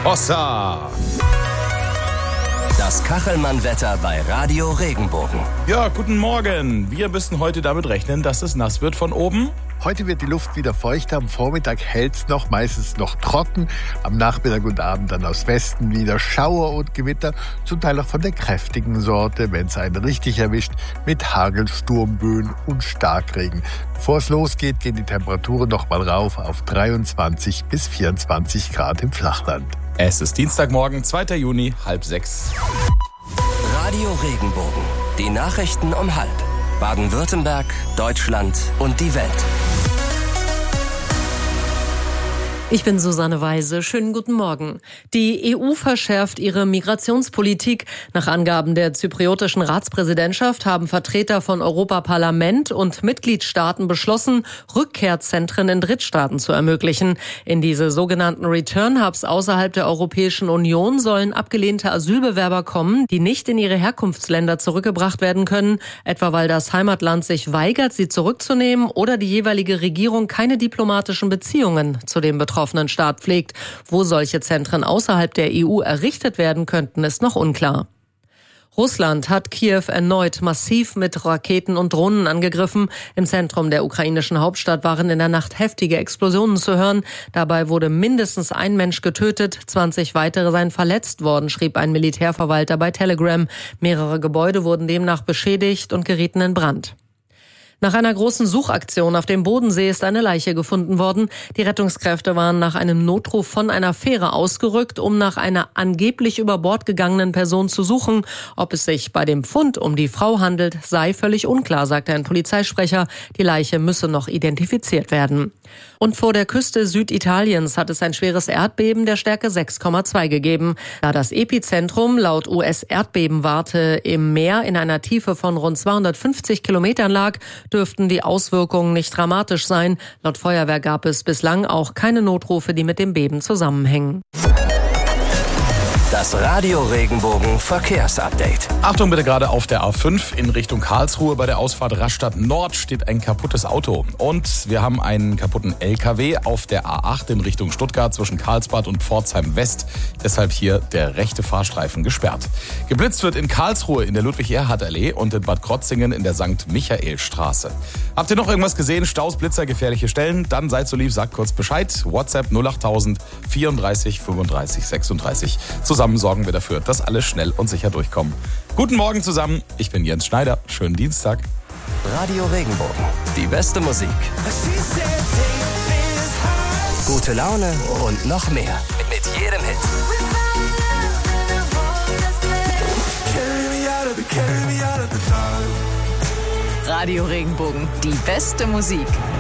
Hossa! Das Kachelmann-Wetter bei Radio Regenbogen. Ja, guten Morgen. Wir müssen heute damit rechnen, dass es nass wird von oben. Heute wird die Luft wieder feuchter, am Vormittag hält's noch, meistens noch trocken. Am Nachmittag und Abend dann aus Westen wieder Schauer und Gewitter, zum Teil auch von der kräftigen Sorte, wenn's einen richtig erwischt, mit Hagel, Sturmböen und Starkregen. Bevor es losgeht, gehen die Temperaturen noch mal rauf auf 23 bis 24 Grad im Flachland. Es ist Dienstagmorgen, 2. Juni, 5:30. Radio Regenbogen. Die Nachrichten um 5. Baden-Württemberg, Deutschland und die Welt. Ich bin Susanne Weise. Schönen guten Morgen. Die EU verschärft ihre Migrationspolitik. Nach Angaben der zypriotischen Ratspräsidentschaft haben Vertreter von Europaparlament und Mitgliedstaaten beschlossen, Rückkehrzentren in Drittstaaten zu ermöglichen. In diese sogenannten Return Hubs außerhalb der Europäischen Union sollen abgelehnte Asylbewerber kommen, die nicht in ihre Herkunftsländer zurückgebracht werden können, etwa weil das Heimatland sich weigert, sie zurückzunehmen oder die jeweilige Regierung keine diplomatischen Beziehungen zu dem betroffenen Staat pflegt. Wo solche Zentren außerhalb der EU errichtet werden könnten, ist noch unklar. Russland hat Kiew erneut massiv mit Raketen und Drohnen angegriffen. Im Zentrum der ukrainischen Hauptstadt waren in der Nacht heftige Explosionen zu hören. Dabei wurde mindestens ein Mensch getötet, 20 weitere seien verletzt worden, schrieb ein Militärverwalter bei Telegram. Mehrere Gebäude wurden demnach beschädigt und gerieten in Brand. Nach einer großen Suchaktion auf dem Bodensee ist eine Leiche gefunden worden. Die Rettungskräfte waren nach einem Notruf von einer Fähre ausgerückt, um nach einer angeblich über Bord gegangenen Person zu suchen. Ob es sich bei dem Fund um die Frau handelt, sei völlig unklar, sagte ein Polizeisprecher. Die Leiche müsse noch identifiziert werden. Und vor der Küste Süditaliens hat es ein schweres Erdbeben der Stärke 6,2 gegeben. Da das Epizentrum laut US-Erdbebenwarte im Meer in einer Tiefe von rund 250 Kilometern lag, dürften die Auswirkungen nicht dramatisch sein. Laut Feuerwehr gab es bislang auch keine Notrufe, die mit dem Beben zusammenhängen. Das Radio Regenbogen Verkehrsupdate. Achtung bitte, gerade auf der A5 in Richtung Karlsruhe bei der Ausfahrt Rastatt Nord steht ein kaputtes Auto. Und wir haben einen kaputten LKW auf der A8 in Richtung Stuttgart zwischen Karlsbad und Pforzheim West. Deshalb hier der rechte Fahrstreifen gesperrt. Geblitzt wird in Karlsruhe in der Ludwig-Erhard-Allee und in Bad Krotzingen in der St. Michael-Straße. Habt ihr noch irgendwas gesehen? Staus, Blitzer, gefährliche Stellen? Dann seid so lieb, sagt kurz Bescheid. WhatsApp 08000 34 35 36. Zusammen sorgen wir dafür, dass alle schnell und sicher durchkommen. Guten Morgen zusammen, ich bin Jens Schneider. Schönen Dienstag. Radio Regenbogen. Die beste Musik. Gute Laune und noch mehr. Mit jedem Hit. Radio Regenbogen. Die beste Musik.